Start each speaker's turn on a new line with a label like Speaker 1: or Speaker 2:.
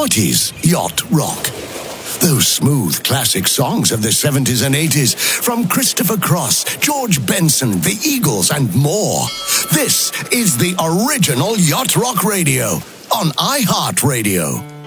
Speaker 1: What is yacht rock? Those smooth classic songs of the 70s and 80s from Christopher Cross, George Benson, the Eagles, and more. This is the original Yacht Rock Radio on iHeartRadio.